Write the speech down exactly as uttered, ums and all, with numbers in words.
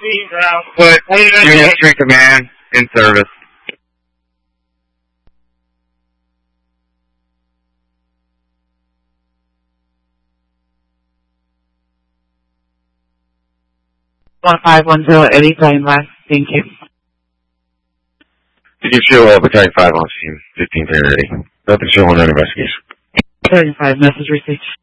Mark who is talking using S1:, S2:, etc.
S1: But Union Street Command in service.
S2: one five one zero, Eddie, flying last. Thank you.
S1: Did you show up Battalion five on scene, fifteen ten ready. Nothing showing on investigation.
S2: thirty-five, message received.